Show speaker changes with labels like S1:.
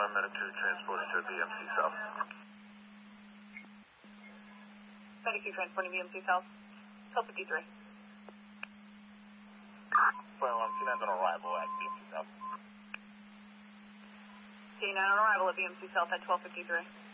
S1: Medic 2 transporting to BMC South.
S2: Medic 2 transporting BMC South. 1253.
S1: Well, T9's on arrival at BMC South.
S2: T9 on arrival at BMC South at 1253.